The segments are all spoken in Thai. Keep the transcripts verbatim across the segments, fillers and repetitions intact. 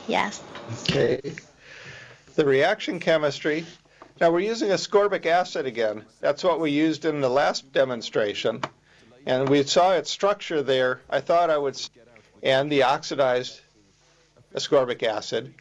Yes. Okay. The reaction chemistry. Now we're using ascorbic acid again. That's what we used in the last demonstration. And we saw its structure there. I thought I would, and the oxidized ascorbic acid.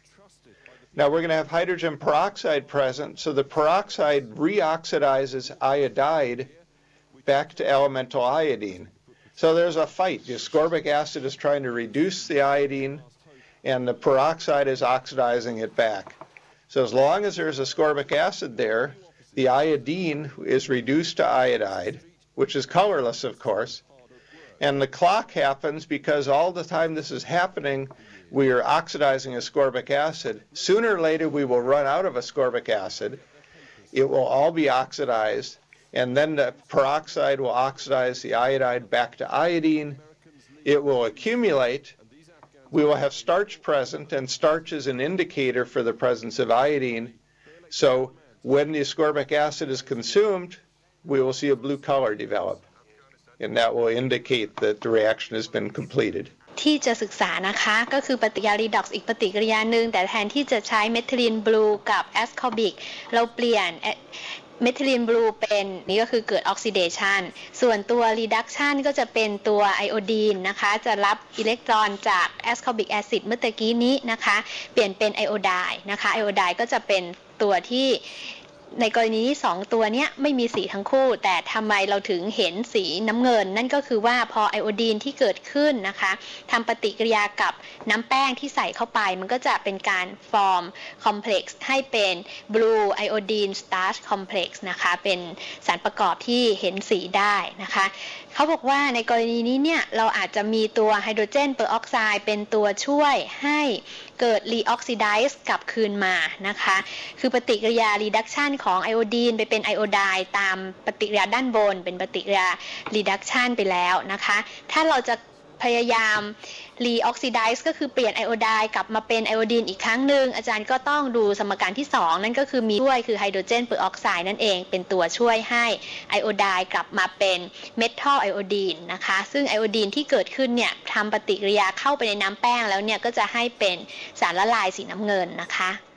Now we're going to have hydrogen peroxide present, so the peroxide reoxidizes iodide back to elemental iodine. So there's a fight. The ascorbic acid is trying to reduce the iodine, and the peroxide is oxidizing it back. So as long as there's ascorbic acid there, the iodine is reduced to iodide, which is colorless, of course. And the clock happens because all the time this is happening, we are oxidizing ascorbic acid. Sooner or later, we will run out of ascorbic acid. It will all be oxidized, and then the peroxide will oxidize the iodide back to iodine. It will accumulate. We will have starch present, and starch is an indicator for the presence of iodine. So when the ascorbic acid is consumed, we will see a blue color develop, and that will indicate that the reaction has been completed. ที่จะศึกษานะคะก็คือปฏิกิริยา redox อีกปฏิกิริยาหนึ่งแต่แทนที่จะใช้เมทิลีนบลูกับแอสคอบิกเราเปลี่ยนเมทิลีนบลูเป็นนี่ก็คือเกิดออกซิเดชันส่วนตัว reduction ก็จะเป็นตัวไอโอดีนนะคะจะรับอิเล็กตรอนจากแอสคอบิกแอซิดเมื่อตะกี้นี้นะคะเปลี่ยนเป็นไอโอไดน์นะคะไอโอไดน์ก็จะเป็นตัวที่ในกรณีนี้สองตัวนี้ไม่มีสีทั้งคู่แต่ทำไมเราถึงเห็นสีน้ำเงินนั่นก็คือว่าพอไอโอดีนที่เกิดขึ้นนะคะทำปฏิกิริยากับน้ำแป้งที่ใส่เข้าไปมันก็จะเป็นการฟอร์มคอมเพล็กซ์ให้เป็นบลูไอโอดีนสตาร์ชคอมเพล็กซ์นะคะเป็นสารประกอบที่เห็นสีได้นะคะเขาบอกว่าในกรณีนี้เนี่ยเราอาจจะมีตัวไฮโดรเจนเปอร์ออกไซด์เป็นตัวช่วยให้เกิดรีออกซิไดซ์กลับคืนมานะคะคือปฏิกิริยารีดักชันของไอโอดีนไปเป็นไอโอไดน์ตามปฏิกิริยาด้านบนเป็นปฏิกิริยารีดักชันไปแล้วนะคะถ้าเราจะพยายามรีออกซิไดซ์ก็คือเปลี่ยนไอโอไดน์กลับมาเป็นไอโอดีนอีกครั้งหนึ่งอาจารย์ก็ต้องดูสมการที่สองนั่นก็คือมีช่วยคือไฮโดรเจนเปอร์ออกไซด์นั่นเองเป็นตัวช่วยให้ไอโอไดน์กลับมาเป็นเมทัลไอโอดีนนะคะซึ่งไอโอดีนที่เกิดขึ้นเนี่ยทำปฏิกิริยาเข้าไปในน้ำแป้งแล้วเนี่ยก็จะให้เป็นสารละลายสีน้ำเงินนะคะ